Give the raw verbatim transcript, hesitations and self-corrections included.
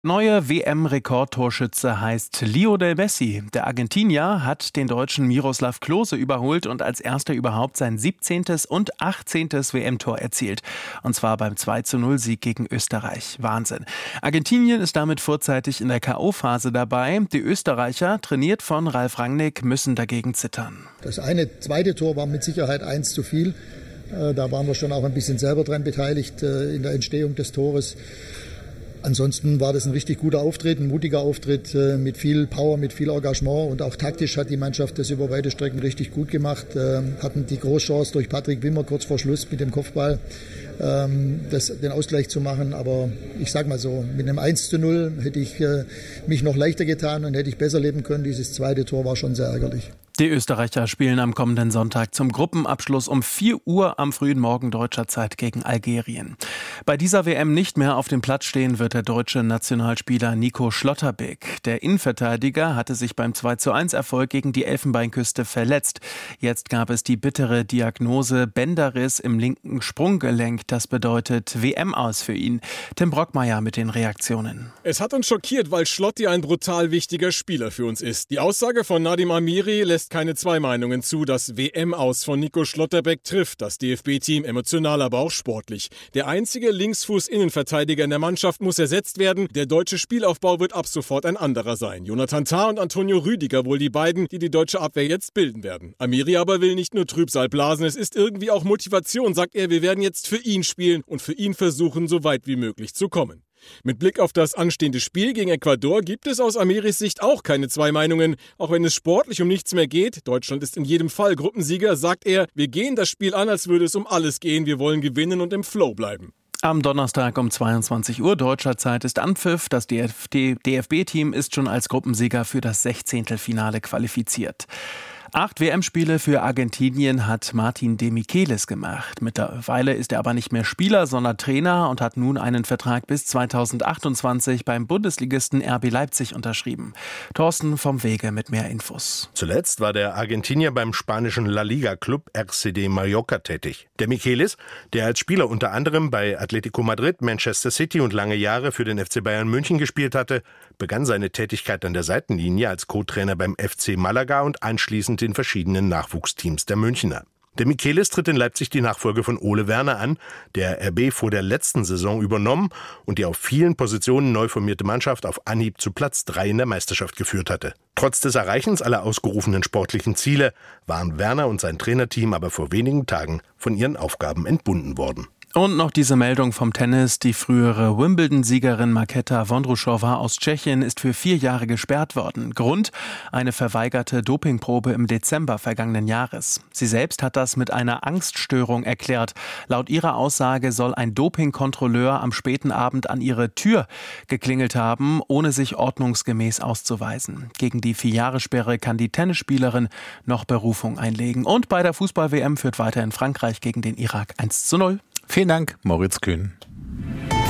Neue W M-Rekordtorschütze heißt Lionel Messi. Der Argentinier hat den Deutschen Miroslav Klose überholt und als erster überhaupt sein siebzehntes und achtzehntes W M-Tor erzielt. Und zwar beim zwei zu null Sieg gegen Österreich. Wahnsinn. Argentinien ist damit vorzeitig in der K O-Phase dabei. Die Österreicher, trainiert von Ralf Rangnick, müssen dagegen zittern. Das eine zweite Tor war mit Sicherheit eins zu viel. Da waren wir schon auch ein bisschen selber dran beteiligt in der Entstehung des Tores. Ansonsten war das ein richtig guter Auftritt, ein mutiger Auftritt mit viel Power, mit viel Engagement und auch taktisch hat die Mannschaft das über weite Strecken richtig gut gemacht. Hatten die Großchance durch Patrick Wimmer kurz vor Schluss mit dem Kopfball das, den Ausgleich zu machen. Aber ich sage mal so, mit einem eins zu null hätte ich mich noch leichter getan und hätte ich besser leben können. Dieses zweite Tor war schon sehr ärgerlich. Die Österreicher spielen am kommenden Sonntag zum Gruppenabschluss um vier Uhr am frühen Morgen deutscher Zeit gegen Algerien. Bei dieser W M nicht mehr auf dem Platz stehen wird der deutsche Nationalspieler Nico Schlotterbeck. Der Innenverteidiger hatte sich beim zwei zu eins Erfolg gegen die Elfenbeinküste verletzt. Jetzt gab es die bittere Diagnose Bänderriss im linken Sprunggelenk. Das bedeutet W M-Aus für ihn. Tim Brockmeier mit den Reaktionen. Es hat uns schockiert, weil Schlotti ein brutal wichtiger Spieler für uns ist. Die Aussage von Nadim Amiri lässt keine zwei Meinungen zu. Das W M-Aus von Nico Schlotterbeck trifft das D F B-Team emotional, aber auch sportlich. Der einzige Linksfuß-Innenverteidiger in der Mannschaft muss ersetzt werden. Der deutsche Spielaufbau wird ab sofort ein anderer sein. Jonathan Tah und Antonio Rüdiger wohl die beiden, die die deutsche Abwehr jetzt bilden werden. Amiri aber will nicht nur Trübsal blasen, es ist irgendwie auch Motivation, sagt er. Wir werden jetzt für ihn spielen und für ihn versuchen, so weit wie möglich zu kommen. Mit Blick auf das anstehende Spiel gegen Ecuador gibt es aus Amiris Sicht auch keine zwei Meinungen. Auch wenn es sportlich um nichts mehr geht, Deutschland ist in jedem Fall Gruppensieger, sagt er, wir gehen das Spiel an, als würde es um alles gehen, wir wollen gewinnen und im Flow bleiben. Am Donnerstag um zweiundzwanzig Uhr deutscher Zeit ist Anpfiff. Das D F B-Team ist schon als Gruppensieger für das Sechzehntelfinale qualifiziert. Acht W M-Spiele für Argentinien hat Martin de Michelis gemacht. Mittlerweile ist er aber nicht mehr Spieler, sondern Trainer und hat nun einen Vertrag bis zweitausendachtundzwanzig beim Bundesligisten R B Leipzig unterschrieben. Thorsten vom Wege mit mehr Infos. Zuletzt war der Argentinier beim spanischen La Liga-Club R C D Mallorca tätig. De Michelis, der als Spieler unter anderem bei Atletico Madrid, Manchester City und lange Jahre für den F C Bayern München gespielt hatte, begann seine Tätigkeit an der Seitenlinie als Co-Trainer beim F C Malaga und anschließend in verschiedenen Nachwuchsteams der Münchner. De Michelis tritt in Leipzig die Nachfolge von Ole Werner an, der R B vor der letzten Saison übernommen und die auf vielen Positionen neu formierte Mannschaft auf Anhieb zu Platz drei in der Meisterschaft geführt hatte. Trotz des Erreichens aller ausgerufenen sportlichen Ziele waren Werner und sein Trainerteam aber vor wenigen Tagen von ihren Aufgaben entbunden worden. Und noch diese Meldung vom Tennis. Die frühere Wimbledon-Siegerin Markéta Vondroušová aus Tschechien ist für vier Jahre gesperrt worden. Grund? Eine verweigerte Dopingprobe im Dezember vergangenen Jahres. Sie selbst hat das mit einer Angststörung erklärt. Laut ihrer Aussage soll ein Dopingkontrolleur am späten Abend an ihre Tür geklingelt haben, ohne sich ordnungsgemäß auszuweisen. Gegen die vier Jahre Sperre kann die Tennisspielerin noch Berufung einlegen. Und bei der Fußball-W M führt weiterhin Frankreich gegen den Irak eins zu null. Vielen Dank, Moritz Kühn.